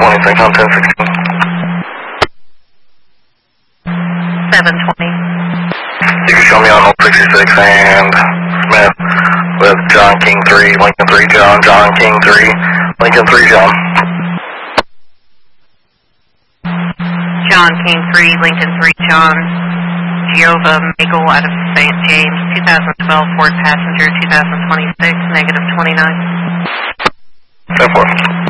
726 on 1016. 720. You can show me on 66 and Smith with John King 3, Lincoln 3, John, John King 3, Lincoln 3, John. John King 3, Lincoln 3, John. Giova Magle out of St. James, 2012 Ford passenger, 2026, negative 29. 10-4.